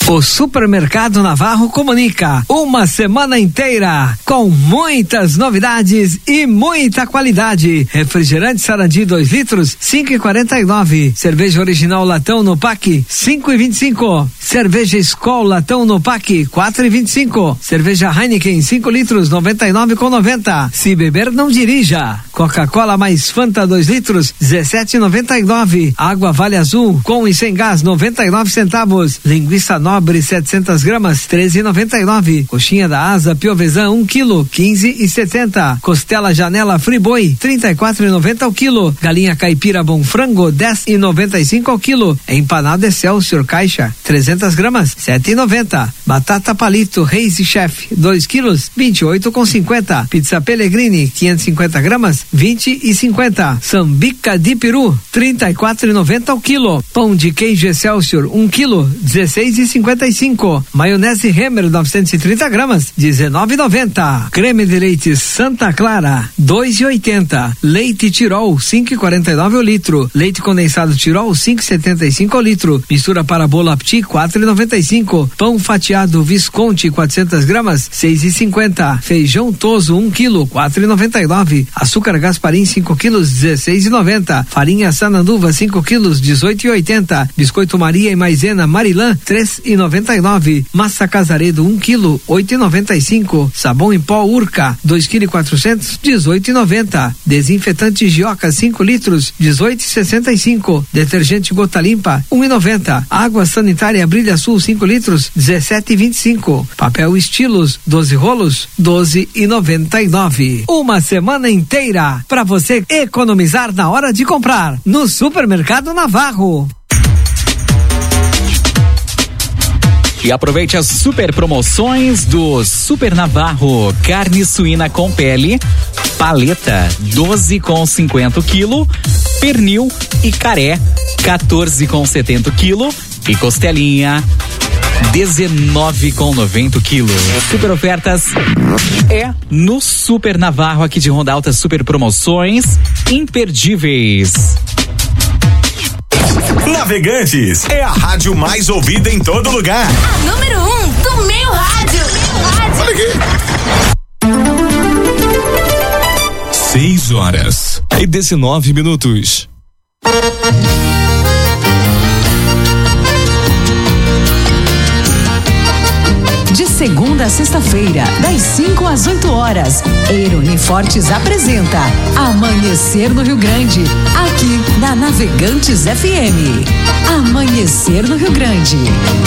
O Supermercado Navarro comunica uma semana inteira com muitas novidades e muita qualidade. Refrigerante Sarandi 2 litros, 5,49. Cerveja original latão no pack, 5,25. Cerveja Skol latão no pack, 4,25. Cerveja Heineken 5 litros, 99,90. Se beber, não dirija. Coca-Cola mais Fanta 2 litros, 17,99. Água Vale Azul com e sem gás, 99 centavos. Linguiça Nobre 700 gramas, 13,99. Coxinha da Asa Piovesan 1 quilo, 15,70. Costela Janela Friboi, 34,90 ao quilo. Galinha Caipira Bom Frango, 10,95 ao quilo. Empanada Excelsior Caixa, 300 gramas, 7,90. Batata Palito Reis e Chef, 2 quilos, 28,50. Pizza Pellegrini, 550 gramas, 20,50. Sambica de Peru, 34,90 ao quilo. Pão de queijo Excelsior, 1 quilo, 16,55. Maionese Hemmer 930 gramas, 19,90. Creme de leite Santa Clara, 2,80. Leite Tirol, 5,49 o litro. Leite condensado Tirol, 5,75 o litro. Mistura para bolo Apti, 4,95. Pão fatiado Visconti 400 gramas, 6,50. Feijão Toso 1 quilo, 4,99. Açúcar Gasparim 5 quilos, 16,90. Farinha Sananduva 5 quilos, 18,80. Biscoito Maria e Maisena Marilã, 3,99. Massa Casaredo 1 quilo, 8,95. Sabão em pó Urca 2 kg 400, 18,90. Desinfetante Gioca 5 litros, 18,65. Detergente Gota Limpa 1,90. Água sanitária Brilha Sul 5 litros, 17,25. Papel Estilos 12 rolos, 12,99. Uma semana inteira para você economizar na hora de comprar no Supermercado Navarro. E aproveite as super promoções do Super Navarro. Carne suína com pele, paleta 12,50 quilo, pernil e caré 14,70 quilo e costelinha 19,90 quilo. Super ofertas é no Super Navarro aqui de Ronda Alta. Super promoções imperdíveis. Navegantes é a rádio mais ouvida em todo lugar. A número 1 do meio rádio. Olha aqui. 6 horas e 19 minutos. De segunda a sexta-feira, das 5 às 8 horas, Eirone Fortes apresenta Amanhecer no Rio Grande, aqui na Navegantes FM. Amanhecer no Rio Grande.